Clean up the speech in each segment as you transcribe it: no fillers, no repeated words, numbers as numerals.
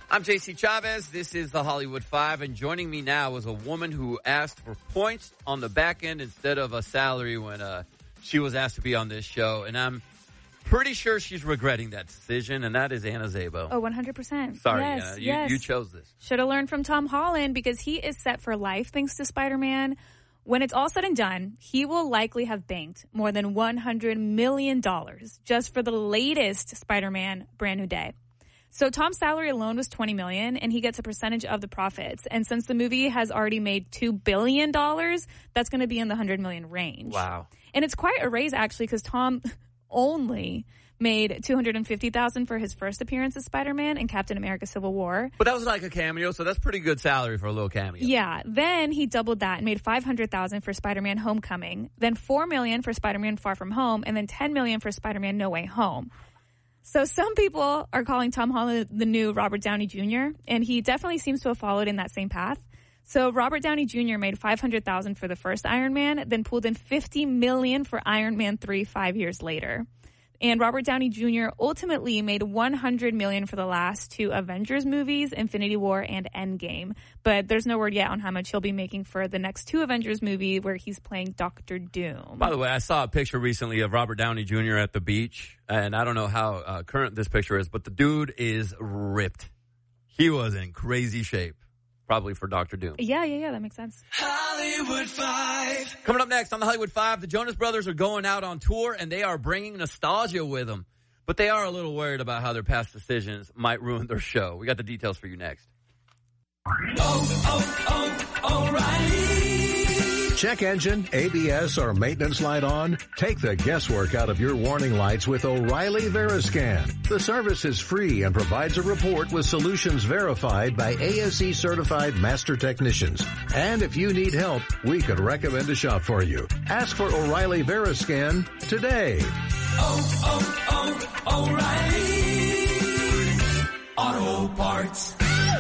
I'm JC Chavez. This is the Hollywood Five, and joining me now is a woman who asked for points on the back end instead of a salary when she was asked to be on this show, and I'm pretty sure she's regretting that decision, and that is Anna Szabo. Oh, 100%. Sorry, yes, Anna. yes. You chose this. Should have learned from Tom Holland because he is set for life thanks to Spider-Man. When it's all said and done, he will likely have banked more than $100 million just for the latest Spider-Man Brand New Day. So Tom's salary alone was $20 million, and he gets a percentage of the profits. And since the movie has already made $2 billion, that's going to be in the $100 million range. Wow. And it's quite a raise, actually, because Tom only made $250,000 for his first appearance as Spider-Man in Captain America Civil War. But that was like a cameo, so that's pretty good salary for a little cameo. Yeah. Then he doubled that and made $500,000 for Spider-Man Homecoming, then $4 million for Spider-Man Far From Home, and then $10 million for Spider-Man No Way Home. So some people are calling Tom Holland the new Robert Downey Jr., and he definitely seems to have followed in that same path. So Robert Downey Jr. made $500,000 for the first Iron Man, then pulled in $50 million for Iron Man 3 5 years later. And Robert Downey Jr. ultimately made $100 million for the last two Avengers movies, Infinity War and Endgame. But there's no word yet on how much he'll be making for the next two Avengers movie where he's playing Dr. Doom. By the way, I saw a picture recently of Robert Downey Jr. at the beach, and I don't know how current this picture is, but the dude is ripped. He was in crazy shape. Probably for Dr. Doom. Yeah, that makes sense. Hollywood Five. Coming up next on the Hollywood Five, the Jonas Brothers are going out on tour, and they are bringing nostalgia with them. But they are a little worried about how their past decisions might ruin their show. We got the details for you next. O'Reilly. Check engine, ABS, or maintenance light on? Take the guesswork out of your warning lights with O'Reilly Veriscan. The service is free and provides a report with solutions verified by ASE certified master technicians. And if you need help, we could recommend a shop for you. Ask for O'Reilly Veriscan today. O'Reilly Auto Parts.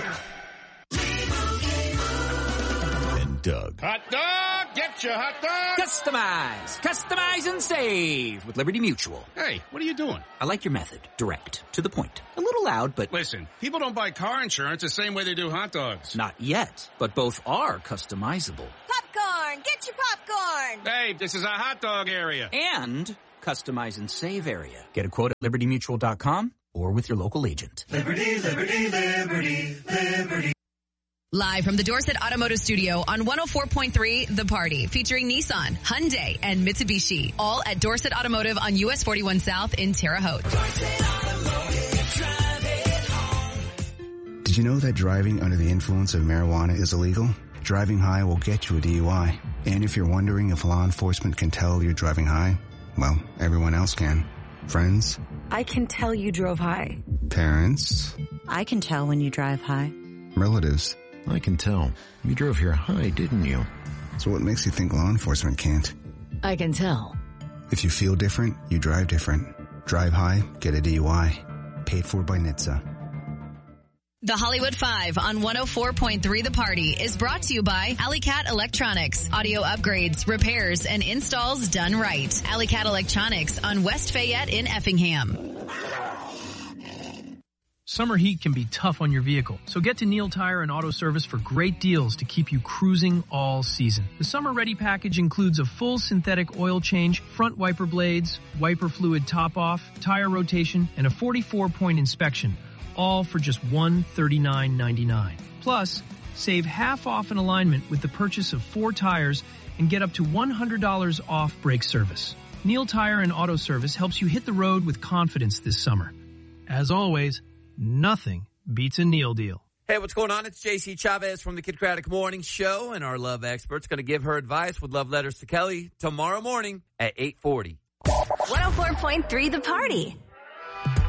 And Doug. Hot dog! Get your hot dog! Customize and save with Liberty Mutual. Hey, what are you doing? I like your method. Direct. To the point. A little loud, but... Listen, people don't buy car insurance the same way they do hot dogs. Not yet, but both are customizable. Popcorn! Get your popcorn! Hey, this is a hot dog area. And customize and save area. Get a quote at libertymutual.com or with your local agent. Liberty, liberty, liberty, liberty. Live from the Dorset Automotive Studio on 104.3 The Party, featuring Nissan, Hyundai, and Mitsubishi, all at Dorset Automotive on US 41 South in Terre Haute. Did you know that driving under the influence of marijuana is illegal? Driving high will get you a DUI. And if you're wondering if law enforcement can tell you're driving high, well, everyone else can. Friends? I can tell you drove high. Parents? I can tell when you drive high. Relatives? I can tell. You drove here high, didn't you? So what makes you think law enforcement can't? I can tell. If you feel different, you drive different. Drive high, get a DUI. Paid for by NHTSA. The Hollywood Five on 104.3 The Party is brought to you by Alleycat Electronics. Audio upgrades, repairs, and installs done right. Alleycat Electronics on West Fayette in Effingham. Summer heat can be tough on your vehicle, so get to Neil Tire and Auto Service for great deals to keep you cruising all season. The Summer Ready package includes a full synthetic oil change, front wiper blades, wiper fluid top-off, tire rotation, and a 44-point inspection, all for just $139.99. Plus, save half off an alignment with the purchase of 4 tires and get up to $100 off brake service. Neil Tire and Auto Service helps you hit the road with confidence this summer. As always, nothing beats a Neil deal. Hey, what's going on? It's JC Chavez from the Kid Craddock Morning Show, and our love expert's going to give her advice with love letters to Kelly tomorrow morning at 8:40. 104.3 The Party.